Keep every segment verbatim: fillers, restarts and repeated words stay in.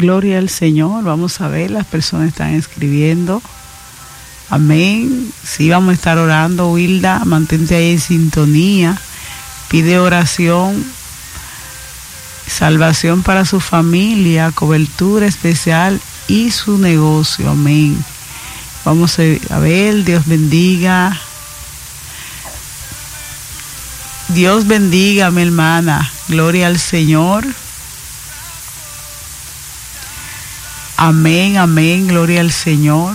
Gloria al Señor. Vamos a ver, las personas están escribiendo. Amén. Sí, vamos a estar orando. Wilda, mantente ahí en sintonía. Pide oración, salvación para su familia, cobertura especial y su negocio. Amén. Vamos a ver, Dios bendiga. Dios bendiga, mi hermana. Gloria al Señor. Amén, amén. Gloria al Señor.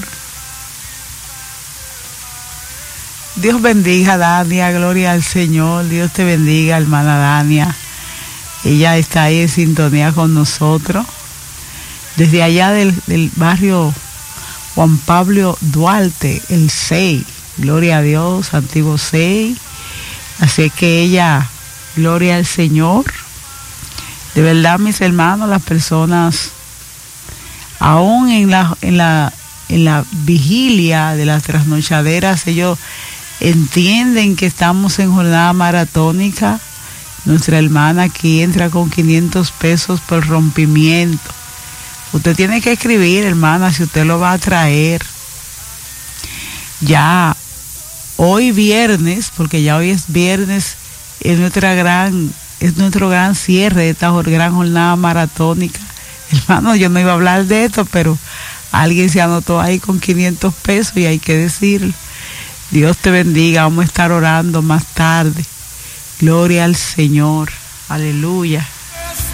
Dios bendiga, Dania. Gloria al Señor. Dios te bendiga, hermana Dania. Ella está ahí en sintonía con nosotros. Desde allá del, del barrio Juan Pablo Duarte, el seis. Gloria a Dios, antiguo seis. Así que ella, gloria al Señor. De verdad, mis hermanos, las personas, aún en la, en la, en la vigilia de las trasnochaderas, ellos entienden que estamos en jornada maratónica. Nuestra hermana aquí entra con quinientos pesos por rompimiento. Usted tiene que escribir, hermana, si usted lo va a traer. Ya hoy viernes, porque ya hoy es viernes, es nuestra gran, es nuestro gran cierre de esta gran jornada maratónica. Hermano, yo no iba a hablar de esto, pero alguien se anotó ahí con quinientos pesos y hay que decirlo. Dios te bendiga, vamos a estar orando más tarde. Gloria al Señor, aleluya.